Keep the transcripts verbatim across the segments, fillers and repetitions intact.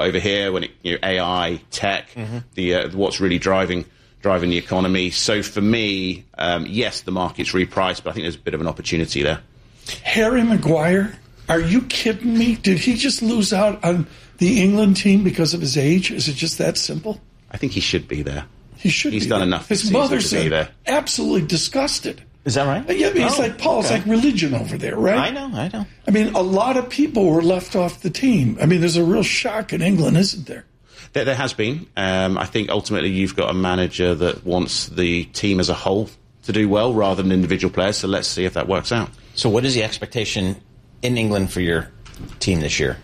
over here when it, you know, A I, tech, mm-hmm. the uh, what's really driving driving the economy. So for me, um, yes, the market's repriced, but I think there's a bit of an opportunity there. Harry Maguire, are you kidding me? Did he just lose out on the England team because of his age? Is it just that simple? I think he should be there. He should He's be done there. enough. His mother's to be there. absolutely disgusted. Is that right? Yeah, I mean, it's oh, like Paul. Okay. It's like religion over there, right? I know, I know. I mean, a lot of people were left off the team. I mean, there's a real shock in England, isn't there? There, there has been. Um, I think ultimately you've got a manager that wants the team as a whole to do well rather than individual players. So let's see if that works out. So what is the expectation in England for your team this year?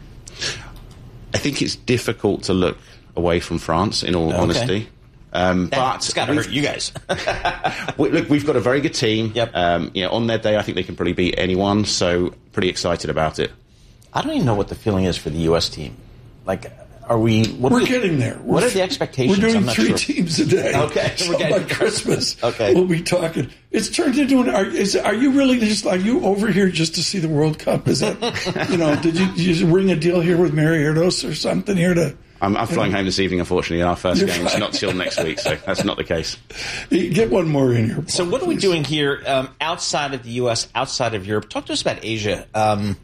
I think it's difficult to look away from France, in all okay. honesty. Um, but it's got to hurt you guys. we, look, we've got a very good team. Yep. Um, you know, on their day, I think they can probably beat anyone. So pretty excited about it. I don't even know what the feeling is for the U S team. Like, are we? What we're are the, getting there. We're, what are the expectations? We're doing I'm not three sure. teams a day. Okay. So by Christmas, okay. we'll be talking. It's turned into an. Are, is, are you really just? Are you over here just to see the World Cup? Is that? you know? Did you, did you ring a deal here with Mary Erdos or something here to? I'm, I'm flying know? home this evening, unfortunately. Our first You're game's fine. not till next week, so that's not the case. Get one more in here, Paul, so what are we please. doing here um, outside of the U S, outside of Europe? Talk to us about Asia. Um,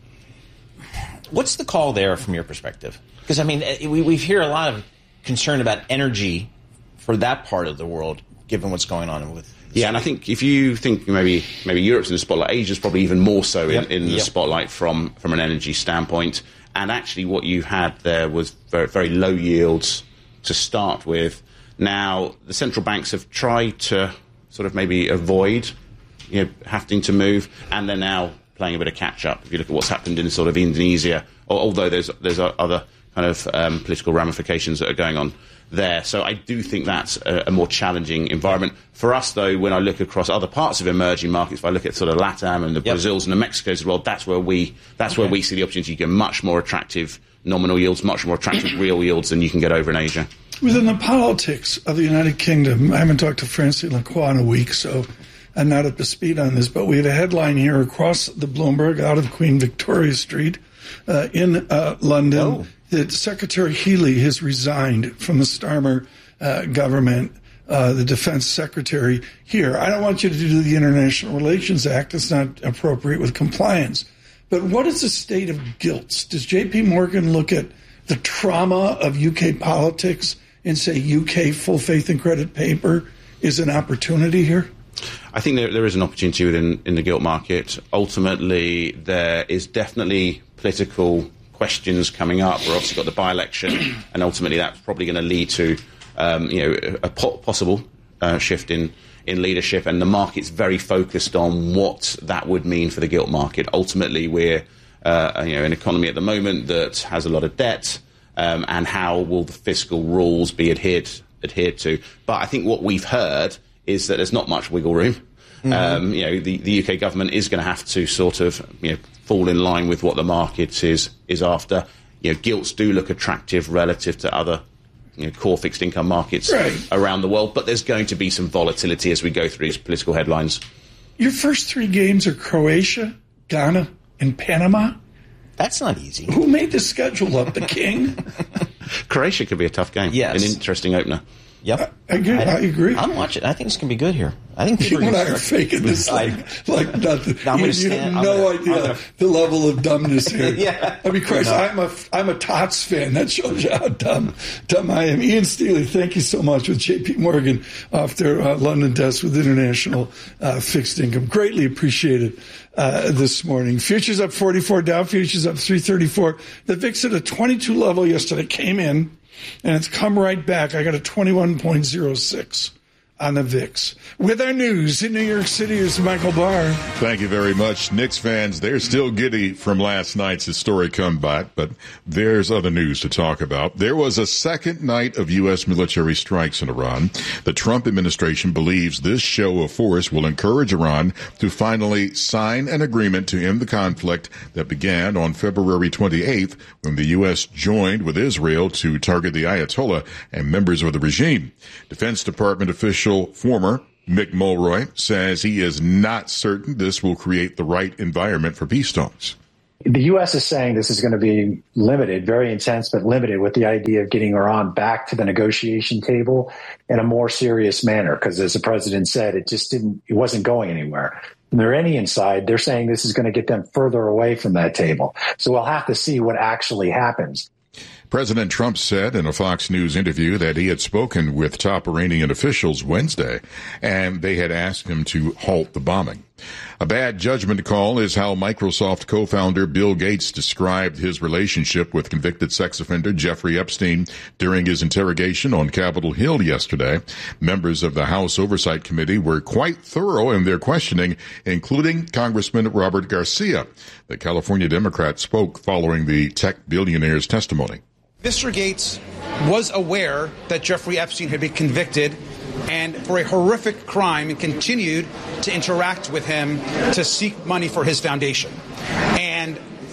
what's the call there from your perspective? Because, I mean, we, we hear a lot of concern about energy for that part of the world, given what's going on with... Yeah, and I think if you think maybe maybe Europe's in the spotlight, Asia's probably even more so in, yep. in the yep. spotlight from, from an energy standpoint. And actually what you had there was very, very low yields to start with. Now, the central banks have tried to sort of maybe avoid, you know, having to move, and they're now playing a bit of catch-up. If you look at what's happened in sort of Indonesia, although there's there's other kind of um, political ramifications that are going on there. So I do think that's a, a more challenging environment. For us, though, when I look across other parts of emerging markets, if I look at sort of LATAM and the yep. Brazils and the Mexicos as well, that's where we that's okay. where we see the opportunity to get much more attractive nominal yields, much more attractive real yields than you can get over in Asia. Within the politics of the United Kingdom, I haven't talked to Francine Lacroix in a week, so I'm not up to speed on this, but we had a headline here across the Bloomberg out of Queen Victoria Street uh, in uh, London oh. that Secretary Healey has resigned from the Starmer uh, government, uh, the defense secretary here. I don't want you to do the International Relations Act. It's not appropriate with compliance. But what is the state of guilt? Does J P Morgan look at the trauma of U K politics and say U K full faith and credit paper is an opportunity here? I think there, there is an opportunity within in the gilt market. Ultimately, there is definitely political questions coming up. We've obviously got the by-election, and ultimately that's probably going to lead to um, you know, a po- possible uh, shift in, in leadership, and the market's very focused on what that would mean for the gilt market. Ultimately, we're uh, you know, an economy at the moment that has a lot of debt, um, and how will the fiscal rules be adhered adhered to? But I think what we've heard is that there's not much wiggle room. Mm-hmm. Um, you know, the, the U K government is going to have to sort of, you know, fall in line with what the market is is after. You know, gilts do look attractive relative to other, you know, core fixed income markets right. around the world, but there's going to be some volatility as we go through these political headlines. Your first three games are Croatia, Ghana, and Panama. That's not easy. Who made the schedule up? The king? Croatia could be a tough game. Yes. An interesting opener. Yep. I, I agree. I, I agree. I'm watching. I think it's going to be good here. I think You people and are I going are faking this like, like nothing. I'm you gonna you stand- have I'm no gonna- idea I'm gonna- the level of dumbness here. Yeah. I mean, Christ, No. I'm a I'm a Tots fan. That shows you how dumb dumb I am. Ian Steely, thank you so much with J P Morgan off their uh, London desk with international uh, fixed income. Greatly appreciated uh, this morning. Futures up forty-four, Dow futures up three thirty-four. The V I X at a twenty-two level yesterday came in, and it's come right back. I got a twenty-one point oh six. On the V I X. With our news in New York City is Michael Barr. Thank you very much. Knicks fans, they're still giddy from last night's historic comeback, but there's other news to talk about. There was a second night of U S military strikes in Iran. The Trump administration believes this show of force will encourage Iran to finally sign an agreement to end the conflict that began on February twenty-eighth when the U S joined with Israel to target the Ayatollah and members of the regime. Defense Department official former Mick Mulroy says he is not certain this will create the right environment for peace talks. The U S is saying this is going to be limited, very intense, but limited, with the idea of getting Iran back to the negotiation table in a more serious manner. Because as the president said, it just didn't, it wasn't going anywhere. From the Iranian side, they're saying this is going to get them further away from that table. So we'll have to see what actually happens. President Trump said in a Fox News interview that he had spoken with top Iranian officials Wednesday, and they had asked him to halt the bombing. A bad judgment call is how Microsoft co-founder Bill Gates described his relationship with convicted sex offender Jeffrey Epstein during his interrogation on Capitol Hill yesterday. Members of the House Oversight Committee were quite thorough in their questioning, including Congressman Robert Garcia. The California Democrat spoke following the tech billionaire's testimony. Mister Gates was aware that Jeffrey Epstein had been convicted and for a horrific crime, and continued to interact with him to seek money for his foundation. And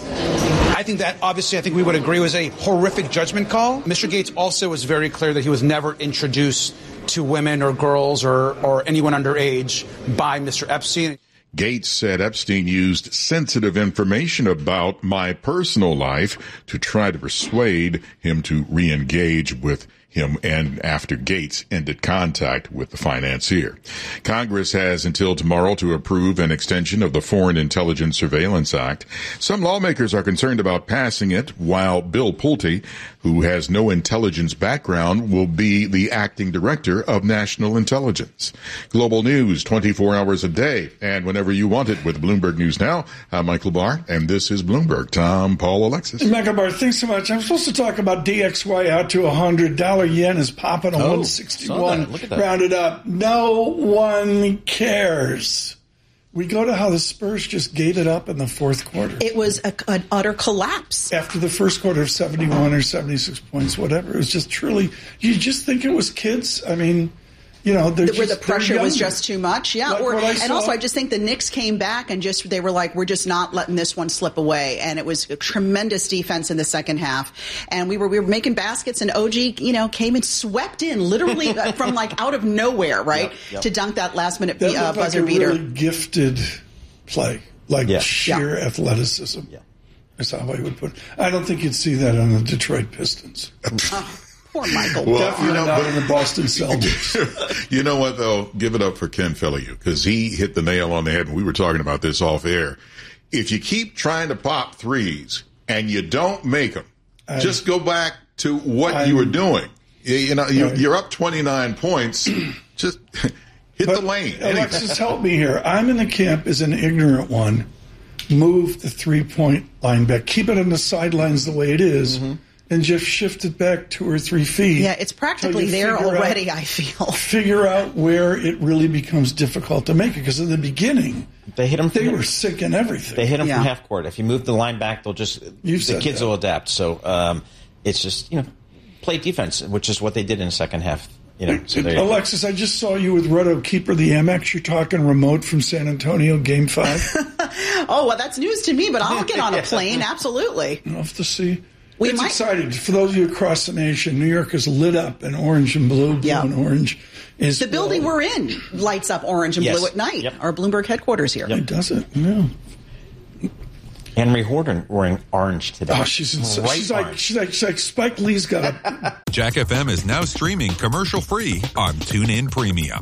I think that, obviously, I think we would agree was a horrific judgment call. Mister Gates also was very clear that he was never introduced to women or girls or, or anyone underage by Mister Epstein. Gates said Epstein used sensitive information about my personal life to try to persuade him to re-engage with him, and after Gates ended contact with the financier. Congress has until tomorrow to approve an extension of the Foreign Intelligence Surveillance Act. Some lawmakers are concerned about passing it, while Bill Pulte, who has no intelligence background, will be the acting director of national intelligence. Global news twenty-four hours a day and whenever you want it with Bloomberg News Now. I'm Michael Barr, and this is Bloomberg. Tom, Paul, Alexis. Michael Barr, thanks so much. I'm supposed to talk about D X Y out to one hundred. Dollar yen is popping on oh, one sixty-one. Rounded up. No one cares. We go to how the Spurs just gave it up in the fourth quarter. It was a, an utter collapse. After the first quarter of seventy-one or seventy-six points, whatever. It was just truly, you just think it was kids? I mean, you know, they're where just, the pressure was just too much. Yeah. Like or, and saw. also, I just think the Knicks came back and just, they were like, we're just not letting this one slip away. And it was a tremendous defense in the second half. And we were, we were making baskets, and O G, you know, came and swept in literally from like out of nowhere, right? Yep, yep. To dunk that last minute that uh, buzzer like a beater. Really gifted play, like yeah. sheer yeah. athleticism. Yeah. That's how I would put it. I don't think you'd see that on the Detroit Pistons. Oh, poor Michael. Well, definitely you know, not in the Boston Celtics. You know what, though? Give it up for Ken Feliu, because he hit the nail on the head, and we were talking about this off air. If you keep trying to pop threes and you don't make them, I, just go back to what I, you were doing. You, you know, you, you're up twenty-nine points. Just hit the lane. Alexis, help me here. I'm in the camp as an ignorant one. Move the three-point line back. Keep it on the sidelines the way it is, mm-hmm. and just shift it back two or three feet. Yeah, it's practically there already, out, I feel. Figure out where it really becomes difficult to make it, because in the beginning, they hit them. They from, were sick in everything. They hit them yeah. from half court. If you move the line back, they'll just You've the kids that. will adapt. So um, it's just, you know, play defense, which is what they did in the second half. You know, so there Alexis, you I just saw you with Red O'Keefe, the Amex. You're talking remote from San Antonio, Game Five. Oh, well, that's news to me, but I'll get on a plane. Absolutely. Off the sea. We it's might... exciting for those of you across the nation. New York is lit up in orange and blue. Blue yep. and orange is the building we're in lights up orange and yes. blue at night. Yep. Our Bloomberg headquarters here. Yep. It does it. Yeah. Henry Horton wearing orange today. Oh, she's in, she's, like, she's like she's like Spike Lee's got a. Jack F M is now streaming commercial free on TuneIn Premium.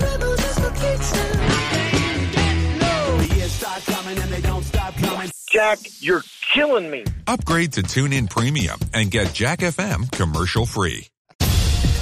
Jack, you're killing me. Upgrade to TuneIn Premium and get Jack F M commercial free.